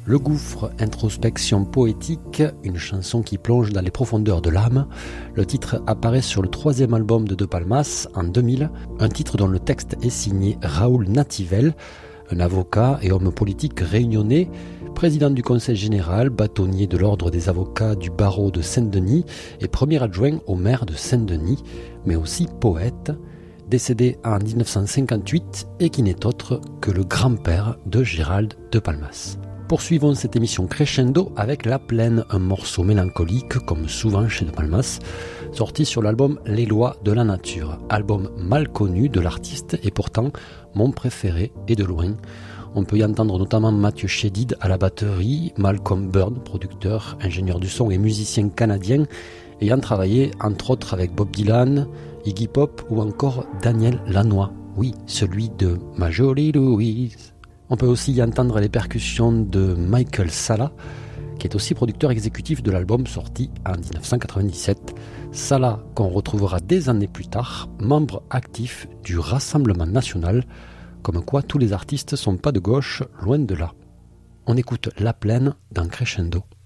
Le gouffre, introspection poétique, une chanson qui plonge dans les profondeurs de l'âme. Le titre apparaît sur le 3e album de De Palmas en 2000, un titre dont le texte est signé Raoul Nativel, un avocat et homme politique réunionnais, président du Conseil général, bâtonnier de l'ordre des avocats du barreau de Saint-Denis et premier adjoint au maire de Saint-Denis, mais aussi poète, décédé en 1958 et qui n'est autre que le grand-père de Gérald De Palmas. Poursuivons cette émission crescendo avec La Plaine, un morceau mélancolique, comme souvent chez De Palmas, sorti sur l'album Les Lois de la Nature, album mal connu de l'artiste et pourtant mon préféré et de loin. On peut y entendre notamment Mathieu Chédid à la batterie, Malcolm Byrne, producteur, ingénieur du son et musicien canadien, ayant travaillé entre autres avec Bob Dylan, Iggy Pop ou encore Daniel Lanois, oui, celui de Ma Jolie Louise. On peut aussi y entendre les percussions de Michael Sala, qui est aussi producteur exécutif de l'album sorti en 1997. Sala qu'on retrouvera des années plus tard, membre actif du Rassemblement National, comme quoi tous les artistes sont pas de gauche, loin de là. On écoute La Plaine dans Crescendo.